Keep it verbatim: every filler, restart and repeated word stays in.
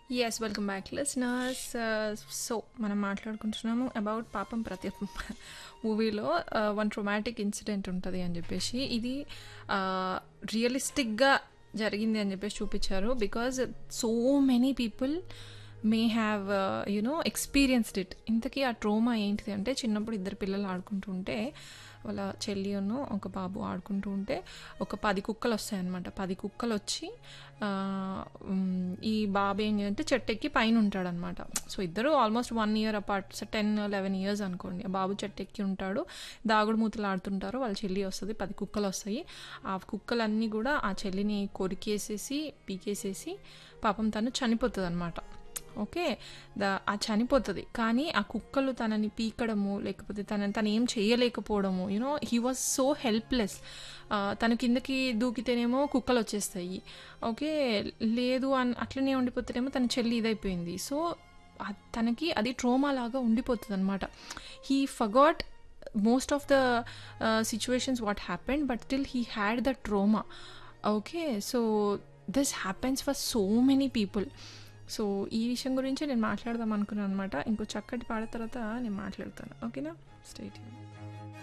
Yes. Welcome back listeners. ఆహ్, so మనం మాట్లాడుకుంటున్నాము about 'పాపం ప్రతిపం' మూవీలో ఆహ్, వన్ ట్రొమాటిక్ ఇన్సిడెంట్ ఉంటది అని జెప్పేసి. ఇది ఆహ్, రియలిస్టిక్‌గా జరిగింది అని జెప్పేసి చూపిచ్చారు. Because so many people may have you know experienced it. ఇంతకీ ఆ ట్రోమా ఏంటిది అంటే, చిన్నప్పుడు ఇద్దరు పిల్లలు ఆడుకుంటూ ఉంటే, వాళ్ళ చెల్లిను ఒక బాబు ఆడుకుంటూ ఉంటే, ఒక పది కుక్కలొస్తాయన్నమాట. పది కుక్కలొచ్చి ఆహ్, హ్మ్, ఈ బాబు ఏం చేయంటే చెట్టెక్కి పైన ఉంటాడనమాట. సో ఇద్దరు almost one year apart. So ten eleven years అనుకోండి. ఆ బాబు చెట్టెక్కి ఉంటాడు, దాగుడు మూతలు ఆడుతుంటారు. వాళ్ళ చెల్లి వస్తుంది, పది కుక్కలు వస్తాయి. ఆ కుక్కలన్నీ కూడా ఆ చెల్లిని కొరికేసేసి పీకేసేసి పాపం తను చనిపోతుంది అనమాట. ఓకే, ద ఆ చనిపోతుంది. కానీ ఆ కుక్కలు తనని పీకడము, లేకపోతే తన తను ఏం చేయలేకపోవడము, you know he was so helpless. తను కిందకి దూకితేనేమో కుక్కలు వచ్చేస్తాయి. ఓకే, లేదు అని అట్లనే ఉండిపోతేనేమో తన చెల్లి ఇదైపోయింది. సో తనకి అది ట్రోమా లాగా ఉండిపోతుంది అనమాట. He forgot most of the situations what happened, but still he had the ట్రోమా. Okay, so this happens for so many people. So ఈ విషయం గురించి నేను మాట్లాడదాం అనుకున్నాను అనమాట. ఇంకో చక్కటి పాట తర్వాత నేను మాట్లాడతాను. ఓకేనా, స్టే ట్యూన్.